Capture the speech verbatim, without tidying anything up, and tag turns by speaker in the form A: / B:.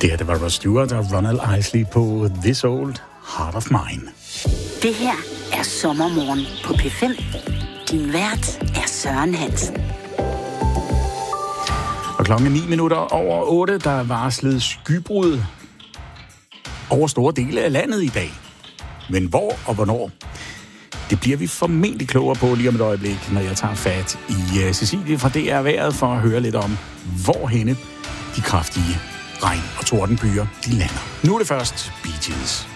A: Det her, det var Rod Stewart og Ronald Isley på This Old Heart of Mine.
B: Det her er Sommermorgen på P fem. Din vært er Søren Hansen.
A: Og klokken ni minutter over otte, der er varslet skybrud over store dele af landet i dag. Men hvor og hvornår? Det bliver vi formentlig klogere på lige om et øjeblik, når jeg tager fat i uh, Cecilie fra D R Vejret for at høre lidt om, hvorhenne de kraftige regn- og tordenbyer de lander. Nu er det først Bee Gees.